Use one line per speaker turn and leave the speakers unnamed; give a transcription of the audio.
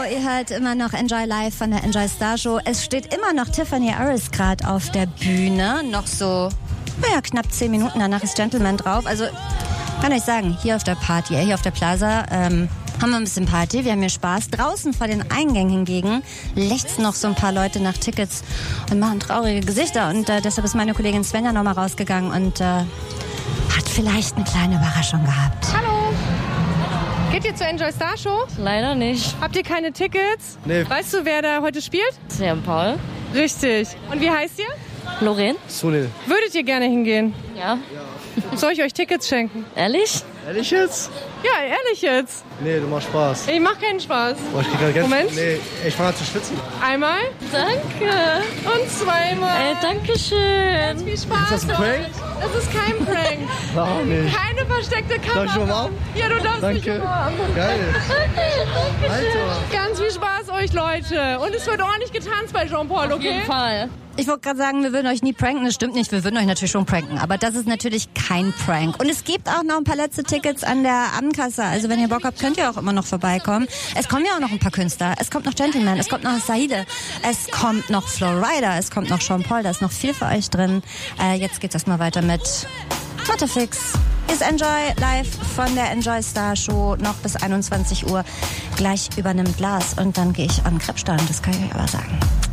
ihr hört immer noch Enjoy Live von der Enjoy Star Show. Es steht immer noch Tiffany Harris gerade auf der Bühne. Noch so, knapp 10 Minuten, danach ist Gentleman drauf. Also, kann ich sagen, hier auf der Party, hier auf der Plaza, haben wir ein bisschen Party, wir haben hier Spaß. Draußen vor den Eingängen hingegen lechzen noch so ein paar Leute nach Tickets und machen traurige Gesichter. Und deshalb ist meine Kollegin Svenja nochmal rausgegangen und hat vielleicht eine kleine Überraschung gehabt.
Hallo! Geht ihr zur Enjoy Star Show?
Leider nicht.
Habt ihr keine Tickets?
Nee.
Weißt du, wer da heute spielt?
St. Paul.
Richtig. Und wie heißt ihr?
Lorraine.
Sunil.
Würdet ihr gerne hingehen?
Ja.
Soll ich euch Tickets schenken?
Ehrlich?
Ehrlich jetzt?
Ja, ehrlich jetzt.
Nee, du machst Spaß.
Ich mach keinen Spaß.
Boah, ich krieg grad Gänse.
Moment.
Nee, ich fange an zu schwitzen.
Einmal
Danke.
und zweimal.
Danke schön.
Viel Spaß.
Ist das ein Prank?
Das ist kein Prank.
Warum nicht?
Keine versteckte Kamera.
Darf ich umarmen?
Ja, du darfst mich
Danke.
umarmen.
Geil. Alter.
Ganz viel Spaß euch, Leute. Und es wird ordentlich getanzt bei Jean-Paul,
Auf jeden
okay?
Fall.
Ich wollte gerade sagen, wir würden euch nie pranken. Das stimmt nicht, wir würden euch natürlich schon pranken. Aber das ist natürlich kein Prank. Und es gibt auch noch ein paar letzte Tickets an der Abendkasse. Also wenn ihr Bock habt, könnt ihr auch immer noch vorbeikommen. Es kommen ja auch noch ein paar Künstler. Es kommt noch Gentleman, es kommt noch Saide, es kommt noch Flowrider, es kommt noch Jean-Paul. Da ist noch viel für euch drin. Jetzt geht's erstmal weiter mit Mattefix. Hier ist Enjoy live von der Enjoy Star Show noch bis 21 Uhr. Gleich übernimmt Lars und dann gehe ich an den Krebsstand. Das kann ich euch aber sagen.